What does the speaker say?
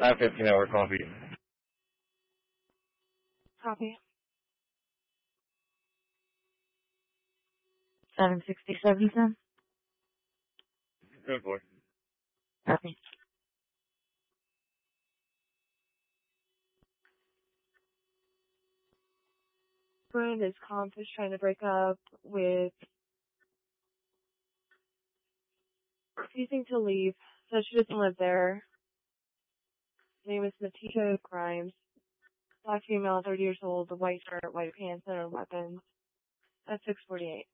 I have 15-hour coffee. Copy. 767 cents. Good boy. Copy. Friend is comp is trying to break up with refusing to leave, so she doesn't live there. Her name is Natika Grimes. Black female, 30 years old, the white shirt, white pants, and weapons. At 6:48.